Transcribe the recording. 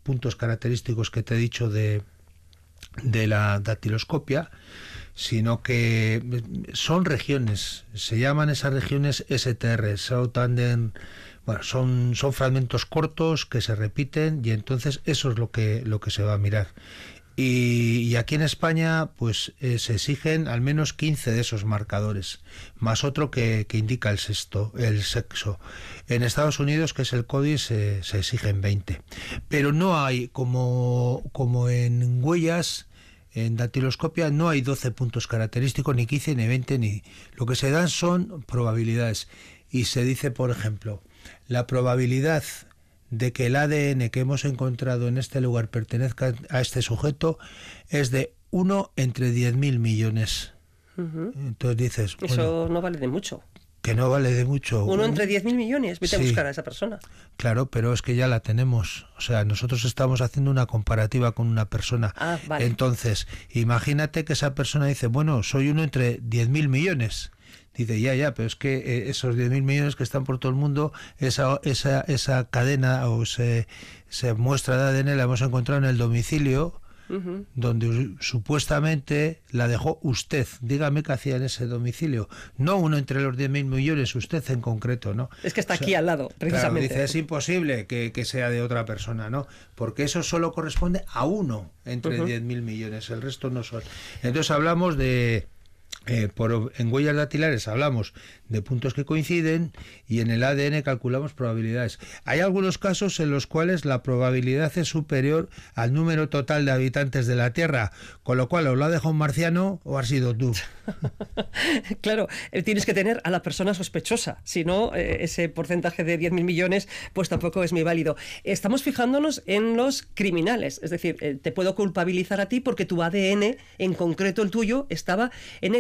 puntos característicos que te he dicho de la dactiloscopia, sino que son regiones, se llaman esas regiones STR, bueno, son fragmentos cortos que se repiten, y entonces eso es lo que se va a mirar. Y aquí en España se exigen al menos 15 de esos marcadores, más otro que indica el sexo. En Estados Unidos, que es el CODI, se exigen 20. Pero no hay, como en huellas, en dactiloscopia, no hay 12 puntos característicos, ni 15, ni 20, ni... Lo que se dan son probabilidades. Y se dice, por ejemplo, la probabilidad de que el ADN que hemos encontrado en este lugar pertenezca a este sujeto es de 1 entre 10.000 millones. Entonces dices... Eso no vale de mucho. Que no vale de mucho. 1 entre 10.000 millones. Vete sí, a buscar a esa persona. Claro, pero es que ya la tenemos. O sea, nosotros estamos haciendo una comparativa con una persona. Vale. Entonces, imagínate que esa persona dice, bueno, soy 1 entre 10.000 millones. Dice, ya, pero es que esos 10.000 millones que están por todo el mundo, esa cadena o esa muestra de ADN la hemos encontrado en el domicilio, donde supuestamente la dejó usted. Dígame qué hacía en ese domicilio. No 1 entre los 10.000 millones, usted en concreto, ¿no? Es que está aquí al lado, precisamente. Claro, dice, es imposible que sea de otra persona, ¿no? Porque eso solo corresponde a 1 entre 10.000 millones, el resto no son. Entonces hablamos de... en huellas dactilares hablamos de puntos que coinciden, y en el ADN calculamos probabilidades. Hay algunos casos en los cuales la probabilidad es superior al número total de habitantes de la Tierra, con lo cual o lo ha dejado un marciano o has sido tú. Claro, tienes que tener a la persona sospechosa, si no, ese porcentaje de 10.000 millones pues tampoco es muy válido. Estamos fijándonos en los criminales, es decir, te puedo culpabilizar a ti porque tu ADN, en concreto el tuyo, estaba en el